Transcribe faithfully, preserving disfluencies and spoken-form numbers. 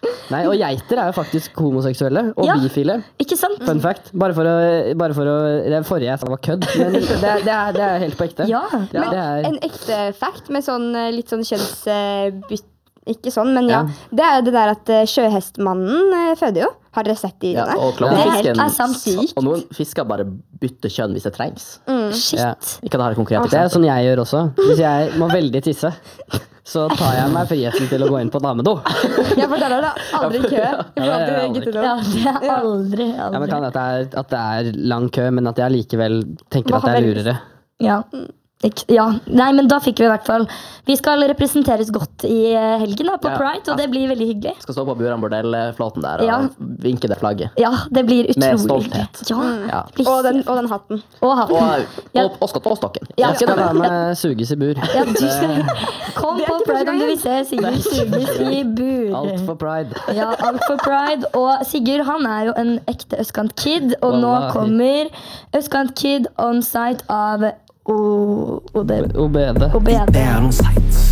Nei, og geiter er jo faktisk homoseksuelle og Ja. bifile. Ikke sant? Fun fact. Bare for å, bare for å det forrige jeg sa var kødd, men det, er- det, er, det er helt på ekte. Ja. Ja, det er, En ekte fact med sånn eh, litt sånn kjønnsbytt. Ikke sånn, men ja. Ja. Det er det der at eh, sjøhestmannen eh, føder jo. Har dere sett de Ja, videoene? og Det er klovnefisken sant. Sykt. Og noen fisker bare bytter kjønn hvis det trengs. Shit. ja. Ikke at det har et konkret Det er eksempel. sånn jeg gjør også. Hvis jeg må veldig tisse, så tar jeg meg friheten til å gå inn på damedo. Ja, for der er det aldri kø. I Ja, det er forhold til aldri guttedo. Ja, det er aldri, Ja, men aldri. kan at det, er, at det er lang kø, men at jeg likevel tenker Hva at det er har vel- lurere. Ja. Ikke- ja, nei, men da fikk vi i hvert fall Vi skal representeres godt i eh, helgen da, på Ja. Pride, og det blir veldig hyggelig. Skal stå på Buran bordell-flåten der og Ja. vinke det flagget. Ja, det blir utrolig Med stolthet. hyggelig. Ja, Ja. det blir Og den, og den hatten. og hatten. Og, Ja. og, og, skott- og stokken. Ja. Jeg skal være med suges i bur. Ja, du skal Kom Det er på ikke Pride om du første vil se Sigurd suges i bur. Alt for pride. Ja, alt for Pride. Og Sigurd han er jo en ekte Østkant-kid, og nå Wallahi. kommer Østkant-kid on site av O... O D O B D. O B D. Det er on site.